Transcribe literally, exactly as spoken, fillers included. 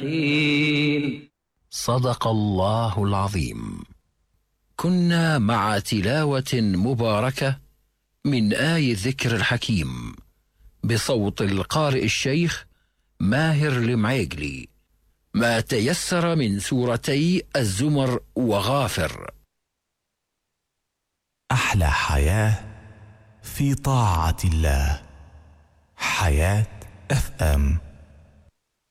حين. صدق الله العظيم. كنا مع تلاوة مباركة من آي الذكر الحكيم بصوت القارئ الشيخ ماهر المعيقلي، ما تيسر من سورتي الزمر وغافر. أحلى حياة في طاعة الله. حياة اف ام.